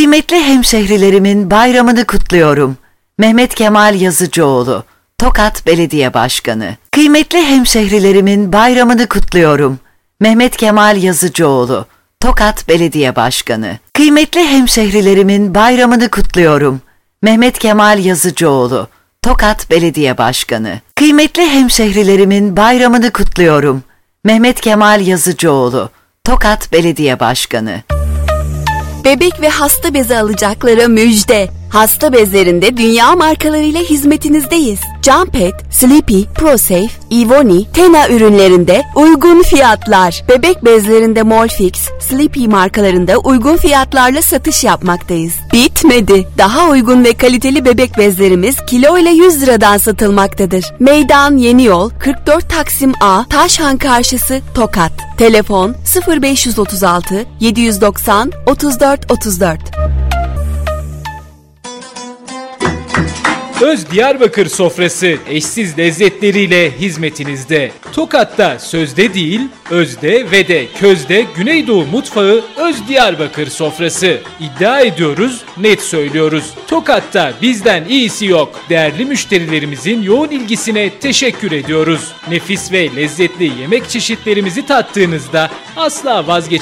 Kıymetli hemşehrilerimin bayramını kutluyorum. Mehmet Kemal Yazıcıoğlu, Tokat Belediye Başkanı. Kıymetli hemşehrilerimin bayramını kutluyorum. Mehmet Kemal Yazıcıoğlu, Tokat Belediye Başkanı. Kıymetli hemşehrilerimin bayramını kutluyorum. Mehmet Kemal Yazıcıoğlu, Tokat Belediye Başkanı. Kıymetli hemşehrilerimin bayramını kutluyorum. Mehmet Kemal Yazıcıoğlu, Tokat Belediye Başkanı. Bebek ve hasta bezi alacaklara müjde. Hasta bezlerinde dünya markalarıyla hizmetinizdeyiz. Jumpet, Sleepy, ProSafe, Evoni, Tena ürünlerinde uygun fiyatlar. Bebek bezlerinde Molfix, Sleepy markalarında uygun fiyatlarla satış yapmaktayız. Bitmedi. Daha uygun ve kaliteli bebek bezlerimiz kilo ile 100 liradan satılmaktadır. Meydan Yeni Yol, 44 Taksim A, Taşhan Karşısı, Tokat. Telefon 0536 790 34 34. Öz Diyarbakır sofrası eşsiz lezzetleriyle hizmetinizde. Tokat'ta sözde değil, özde ve de közde Güneydoğu mutfağı Öz Diyarbakır sofrası. İddia ediyoruz, net söylüyoruz. Tokat'ta bizden iyisi yok. Değerli müşterilerimizin yoğun ilgisine teşekkür ediyoruz. Nefis ve lezzetli yemek çeşitlerimizi tattığınızda asla vazgeçemezsiniz.